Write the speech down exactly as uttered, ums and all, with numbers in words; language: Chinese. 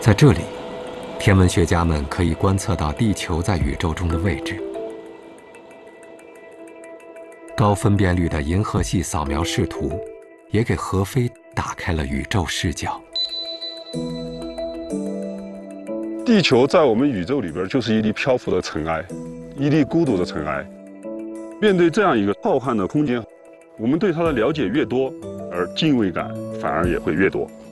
在这里，天文学家们可以观测到地球在宇宙中的位置。高分辨率的银河系扫描视图，也给何飞打开了宇宙视角。 地球在我们宇宙里边就是一粒漂浮的尘埃，一粒孤独的尘埃。面对这样一个浩瀚的空间，我们对它的了解越多，而敬畏感反而也会越多。